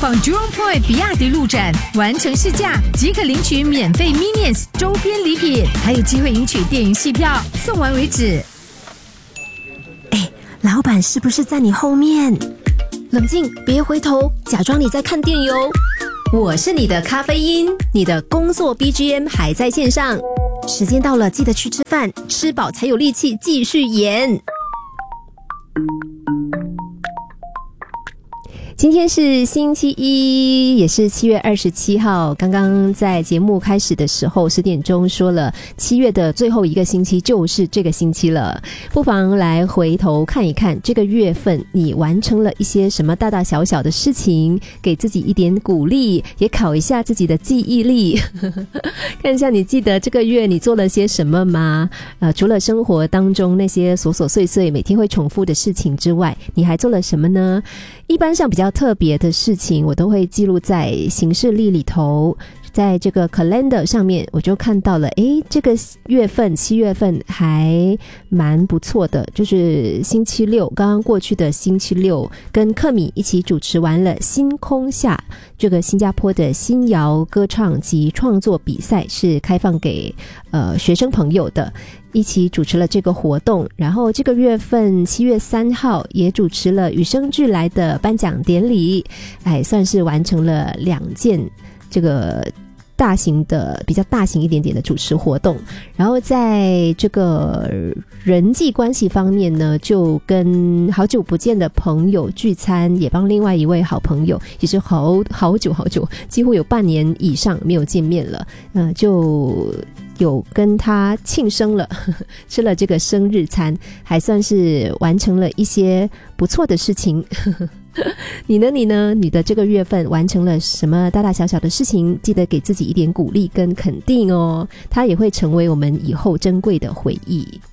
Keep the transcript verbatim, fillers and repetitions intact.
访 Jurong Point 比亚迪路展，完成试驾即可领取免费 Minions 周边礼品，还有机会赢取电影戏票，送完为止。 哎，老板是不是在你后面？冷静，别回头，假装你在看电影哦。我是你的咖啡因，你的工作 B G M 还在线上。时间到了，记得去吃饭，吃饱才有力气继续演。今天是星期一，也是七月二十七号。刚刚在节目开始的时候，十点钟说了，七月的最后一个星期就是这个星期了。不妨来回头看一看，这个月份你完成了一些什么大大小小的事情，给自己一点鼓励，也考一下自己的记忆力。看一下你记得这个月你做了些什么吗？呃，除了生活当中那些琐琐碎碎每天会重复的事情之外，你还做了什么呢？一般上比较特别的事情我都会记录在行事历里头，在这个 calendar 上面我就看到了，诶，这个月份七月份还蛮不错的，就是星期六，刚刚过去的星期六跟克米一起主持完了星空下这个新加坡的新谣歌唱及创作比赛，是开放给呃学生朋友的，一起主持了这个活动。然后这个月份七月三号也主持了与生俱来的颁奖典礼，哎，算是完成了两件这个大型的比较大型一点点的主持活动。然后在这个人际关系方面呢，就跟好久不见的朋友聚餐，也帮另外一位好朋友，也是好好久好久，几乎有半年以上没有见面了，呃，就有跟他庆生了，呵呵，吃了这个生日餐，还算是完成了一些不错的事情。呵呵，你呢你呢你的这个月份完成了什么大大小小的事情？记得给自己一点鼓励跟肯定哦，它也会成为我们以后珍贵的回忆。